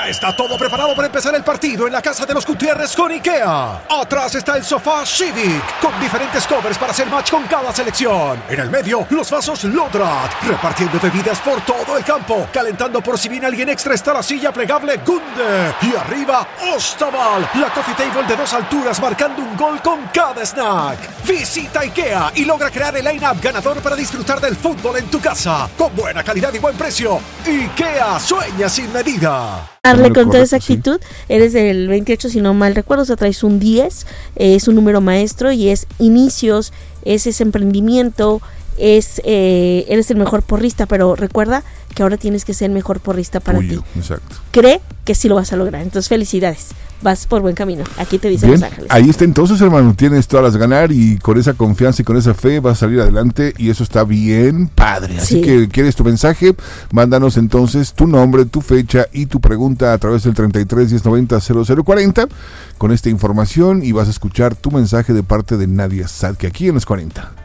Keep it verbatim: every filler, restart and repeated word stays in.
Ya está todo preparado para empezar el partido en la casa de los Gutiérrez con IKEA. Atrás está el sofá Civic, con diferentes covers para hacer match con cada selección. En el medio, los vasos Lodrat, repartiendo bebidas por todo el campo. Calentando por si viene alguien extra está la silla plegable Gunde. Y arriba, Ostaval, la coffee table de dos alturas marcando un gol con cada snack. Visita IKEA y logra crear el line-up ganador para disfrutar del fútbol en tu casa. Con buena calidad y buen precio. IKEA, sueña sin medida. Darle con toda esa actitud, sí. Eres del veintiocho si no mal recuerdo, o sea, traes un diez, eh, es un número maestro y es inicios, es ese emprendimiento, es eh, eres el mejor porrista, pero recuerda que ahora tienes que ser el mejor porrista para Tuyo, ti. Exacto. Cree que sí lo vas a lograr, entonces felicidades, vas por buen camino, aquí te dice Bien, Los Ángeles. Ahí está entonces, hermano, tienes todas las ganar y con esa confianza y con esa fe vas a salir adelante y eso está bien padre, así Sí. que quieres tu mensaje, mándanos entonces tu nombre, tu fecha y tu pregunta a través del treinta y tres diez noventa cero cero cuarenta con esta información y vas a escuchar tu mensaje de parte de Nadia Sadke aquí en los cuarenta.